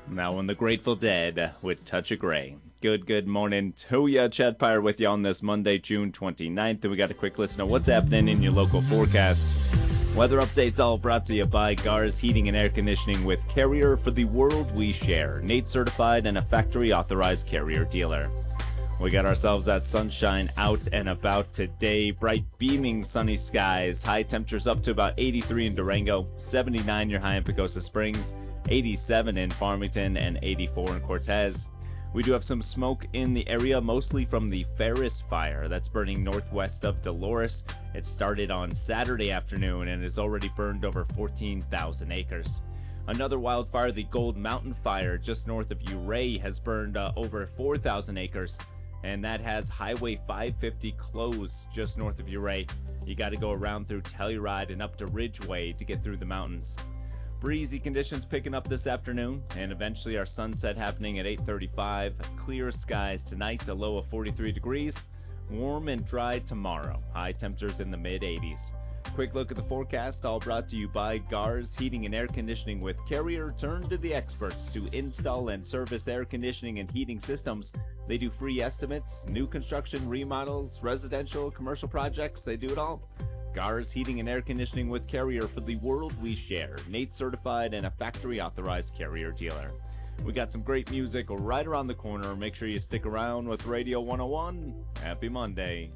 Now on the Grateful Dead with Touch of Grey. Good morning to ya. Chad Pyre with you on this Monday, June 29th. And we got a quick listen of what's happening in your local forecast. Weather updates all brought to you by Gars Heating and Air Conditioning with Carrier for the world we share. Nate certified and a factory authorized Carrier dealer. We got ourselves that sunshine out and about today. Bright, beaming, sunny skies. High temperatures up to about 83 in Durango, 79 your high in Pagosa Springs, 87 in Farmington, and 84 in Cortez. We do have some smoke in the area, mostly from the Ferris fire that's burning northwest of Dolores. It started on Saturday afternoon and has already burned over 14,000 acres. Another wildfire, the Gold Mountain Fire, just north of Ouray, has burned over 4,000 acres. And that has Highway 550 closed just north of Ouray. You got to go around through Telluride and up to Ridgeway to get through the mountains. Breezy conditions picking up this afternoon, and eventually our sunset happening at 8:35. Clear skies tonight, a low of 43 degrees. Warm and dry tomorrow. High temperatures in the mid-80s. Quick look at the forecast, all brought to you by Gars Heating and Air Conditioning with Carrier. Turn to the experts to install and service air conditioning and heating systems. They do free estimates, new construction, remodels, residential, commercial projects. They do it all. Gars Heating and Air Conditioning with Carrier for the world we share. Nate certified and a factory authorized Carrier dealer. We got some great music right around the corner. Make sure you stick around with Radio 101. Happy Monday.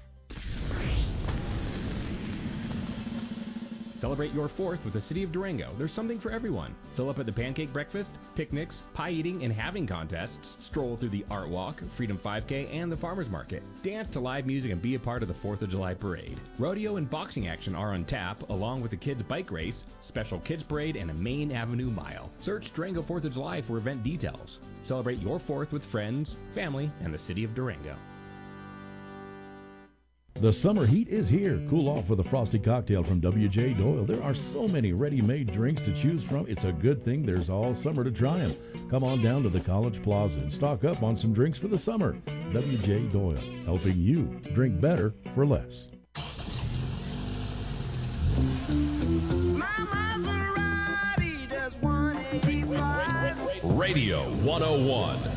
Celebrate your 4th with the City of Durango. There's something for everyone. Fill up at the pancake breakfast, picnics, pie eating and having contests, stroll through the Art Walk, Freedom 5K, and the Farmers Market. Dance to live music and be a part of the 4th of July parade. Rodeo and boxing action are on tap, along with the kids' bike race, special kids parade, and a Main Avenue mile. Search Durango 4th of July for event details. Celebrate your 4th with friends, family, and the City of Durango. The summer heat is here. Cool off with a frosty cocktail from W.J. Doyle. There are so many ready-made drinks to choose from. It's a good thing there's all summer to try them. Come on down to the College Plaza and stock up on some drinks for the summer. W.J. Doyle, helping you drink better for less. Radio 101.